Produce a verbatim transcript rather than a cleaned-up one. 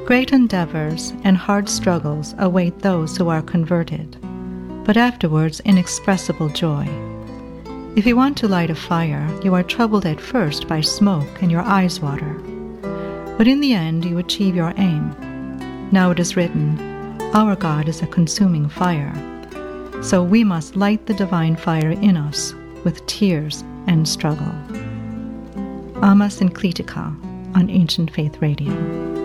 Great endeavors and hard struggles await those who are converted, but afterwards inexpressible joy. If you want to light a fire, you are troubled at first by smoke and your eyes water. But in the end you achieve your aim. Now it is written, "Our God is a consuming fire." So we must light the divine fire in us with tears and struggle. Amma Syncletica on Ancient Faith Radio.